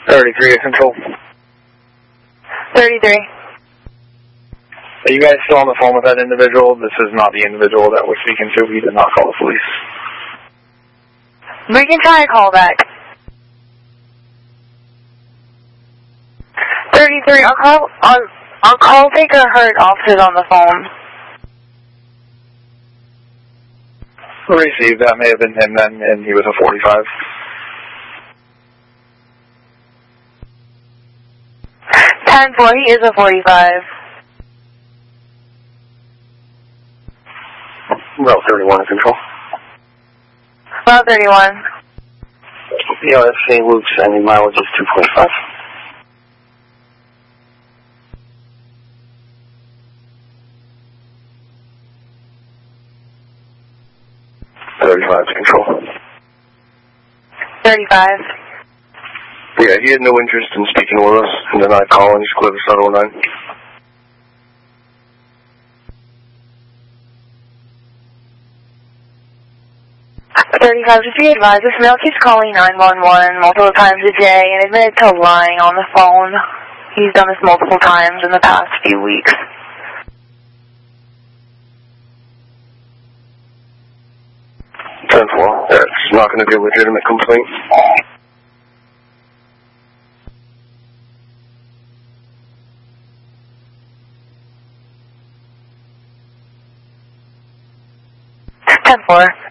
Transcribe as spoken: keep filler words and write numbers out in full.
thirty-three, Control. thirty-three. Are you guys still on the phone with that individual? This is not the individual that we're speaking to. He did not call the police. We can try a call back. thirty-three, I'll call, I'll, I'll call taker Hurt officers on the phone. Received. That may have been him then, and he was a forty-five. ten four, he is a forty-five. Route thirty-one in Control. Route thirty-one. E L S Saint Luke's, any mileage is two point five. thirty-five, Control. thirty-five. Yeah, he had no interest in speaking with us, and then I call and he's clear the seven oh nine. thirty-five, just be advised, this male keeps calling nine one one multiple times a day and admitted to lying on the phone. He's done this multiple times in the past few weeks. ten four, that's not going to be a legitimate complaint. ten four.